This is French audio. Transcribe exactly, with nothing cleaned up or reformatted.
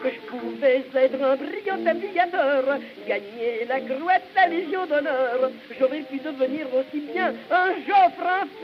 que je pouvais être un brillant navigateur, gagner la Croate, la Légion d'honneur. J'aurais pu devenir aussi bien un Joffre, un